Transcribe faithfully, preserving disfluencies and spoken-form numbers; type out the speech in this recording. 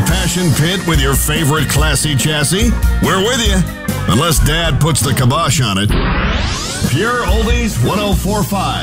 passion pit with your favorite classy chassis? We're with you. Unless Dad puts the kibosh on it. Pure Oldies one oh four point five.